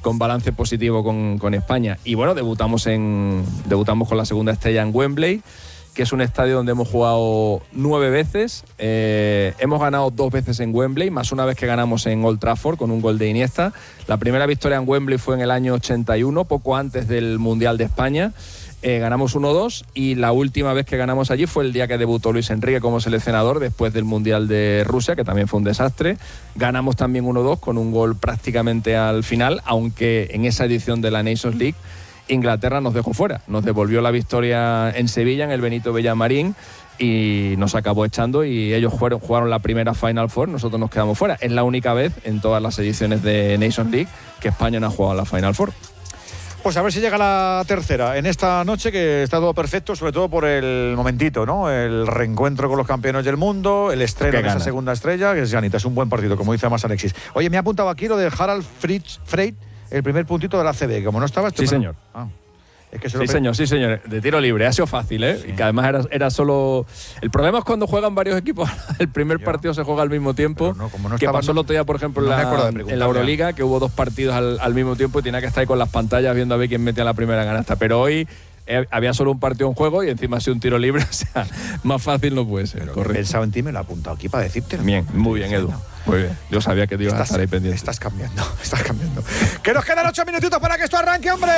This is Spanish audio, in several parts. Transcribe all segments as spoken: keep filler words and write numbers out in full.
con balance positivo con, con España. Y bueno, debutamos, en, debutamos con la segunda estrella en Wembley, que es un estadio donde hemos jugado nueve veces. Eh, hemos ganado dos veces en Wembley, más una vez que ganamos en Old Trafford con un gol de Iniesta. La primera victoria en Wembley fue en el año ochenta y uno, poco antes del Mundial de España. Eh, ganamos uno dos, y la última vez que ganamos allí fue el día que debutó Luis Enrique como seleccionador después del Mundial de Rusia, que también fue un desastre. Ganamos también uno dos con un gol prácticamente al final, aunque en esa edición de la Nations League Inglaterra nos dejó fuera, nos devolvió la victoria en Sevilla, en el Benito Villamarín, y nos acabó echando, y ellos fueron, jugaron la primera Final Four, nosotros nos quedamos fuera. Es la única vez en todas las ediciones de Nations League que España no ha jugado la Final Four. Pues a ver si llega la tercera en esta noche, que está todo perfecto, sobre todo por el momentito, ¿no? El reencuentro con los campeones del mundo, el estreno de esa segunda estrella, que es Janita, es un buen partido, como dice más Alexis. Oye, me ha apuntado aquí lo de Harald Fritz Frey, el primer puntito de la A C B, como no estaba... Sí, señor. Ah. Es que se sí, lo señor, sí, señor. De tiro libre. Ha sido fácil, ¿eh? Sí. Y que además era, era solo... El problema es cuando juegan varios equipos. El primer Yo. partido se juega al mismo tiempo. No, como no que estaba, pasó el otro día, por ejemplo, no la, en la Euroliga, que hubo dos partidos al, al mismo tiempo y tenía que estar ahí con las pantallas viendo a ver quién metía la primera canasta. Pero hoy eh, había solo un partido en juego y encima ha sido un tiro libre. O sea, más fácil no puede ser. Correcto. He pensado en ti, me lo he apuntado aquí para decirte. Bien, muy bien, Edu. Muy bien. Yo sabía que te ibas estás, a estar ahí pendiente. Estás cambiando, estás cambiando. Que nos quedan ocho minutitos para que esto arranque, hombre.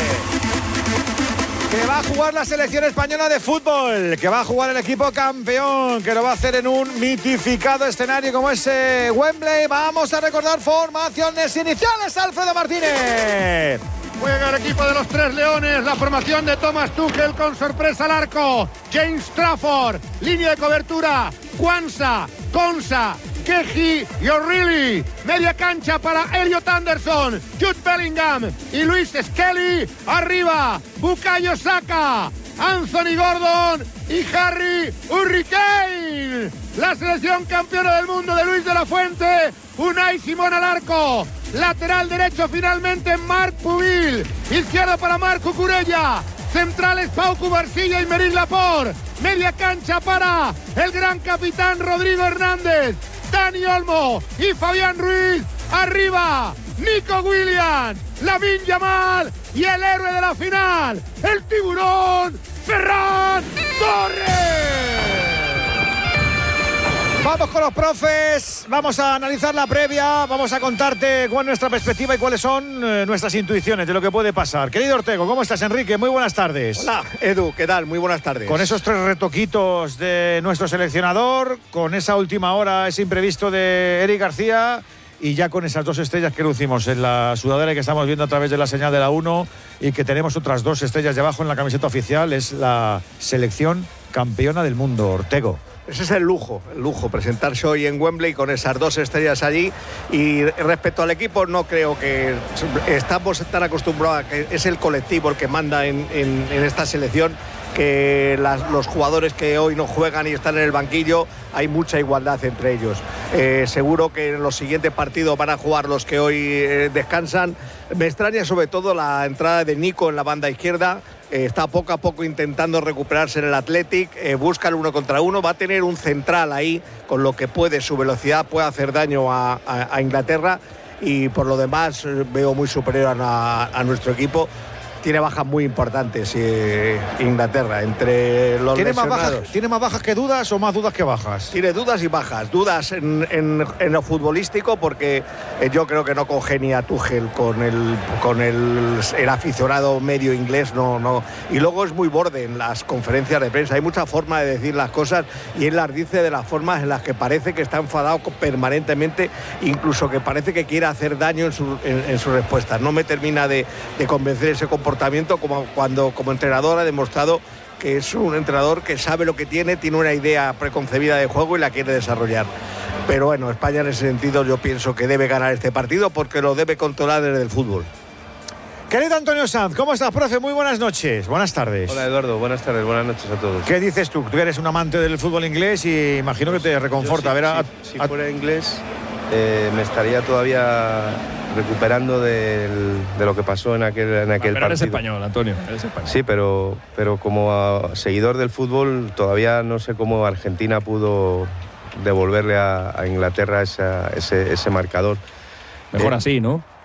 Que va a jugar la selección española de fútbol, que va a jugar el equipo campeón, que lo va a hacer en un mitificado escenario como ese Wembley. Vamos a recordar formaciones iniciales, Alfredo Martínez. Juega el equipo de los Tres Leones, la formación de Thomas Tuchel con sorpresa al arco. James Trafford, línea de cobertura, Kwanzaa, Konsa, Keji y O'Reilly. Media cancha para Elliot Anderson, Jude Bellingham y Luis Skelly. Arriba, Bukayo Saka, Anthony Gordon y Harry Hurricane. La selección campeona del mundo de Luis de la Fuente, Unai Simón al arco. Lateral derecho finalmente Marc Pubil. Izquierda para Marco Curella. Centrales Pau Cubarsilla y Merín Laporte. Media cancha para el gran capitán Rodrigo Hernández, Dani Olmo y Fabián Ruiz. Arriba, Nico Williams, Lamine Yamal y el héroe de la final, el tiburón, Ferran Torres. Vamos con los profes, vamos a analizar la previa, vamos a contarte cuál es nuestra perspectiva y cuáles son eh, nuestras intuiciones de lo que puede pasar. Querido Ortego, ¿cómo estás, Enrique? Muy buenas tardes. Hola, Edu, ¿qué tal? Muy buenas tardes. Con esos tres retoquitos de nuestro seleccionador, con esa última hora, ese imprevisto de Eric García y ya con esas dos estrellas que lucimos en la sudadera y que estamos viendo a través de la señal de la uno y que tenemos otras dos estrellas debajo en la camiseta oficial, es la selección campeona del mundo, Ortego. Ese es el lujo, el lujo, presentarse hoy en Wembley con esas dos estrellas allí. Y respecto al equipo, no creo que estamos tan acostumbrados a que es el colectivo el que manda en, en, en esta selección, que las, los jugadores que hoy no juegan y están en el banquillo, hay mucha igualdad entre ellos. Eh, seguro que en los siguientes partidos van a jugar los que hoy eh, descansan. Me extraña sobre todo la entrada de Nico en la banda izquierda. Eh, está poco a poco intentando recuperarse en el Athletic, eh, busca el uno contra uno, va a tener un central ahí, con lo que puede, su velocidad puede hacer daño a, a, a Inglaterra, y por lo demás eh, veo muy superior a, a nuestro equipo. Tiene bajas muy importantes eh, Inglaterra, entre los ¿Tiene lesionados. Más bajas, ¿Tiene más bajas que dudas o más dudas que bajas? Tiene dudas y bajas. Dudas en, en, en lo futbolístico, porque eh, yo creo que no congenia Tuchel con el con el, el aficionado medio inglés, no, no. Y luego es muy borde en las conferencias de prensa. Hay mucha forma de decir las cosas y él las dice de las formas en las que parece que está enfadado permanentemente, incluso que parece que quiere hacer daño en, su, en, en sus respuestas. No me termina de, de convencer ese comportamiento. comportamiento como cuando como entrenador ha demostrado que es un entrenador que sabe lo que tiene, tiene una idea preconcebida de juego y la quiere desarrollar. Pero bueno, España en ese sentido yo pienso que debe ganar este partido porque lo debe controlar desde el fútbol. Querido Antonio Sanz, ¿cómo estás, profe? Muy buenas noches, buenas tardes. Hola, Eduardo, buenas tardes, buenas noches a todos. ¿Qué dices tú? Tú eres un amante del fútbol inglés y imagino que te reconforta. Yo, a ver, si, a, si, a, si fuera inglés, eh, me estaría todavía recuperando del, de lo que pasó en aquel, en aquel pero partido. Eres español, Antonio, eres español. Sí, pero, pero como a, seguidor del fútbol, todavía no sé cómo Argentina pudo devolverle a, a Inglaterra esa, ese, ese marcador. Mejor eh, así, ¿no?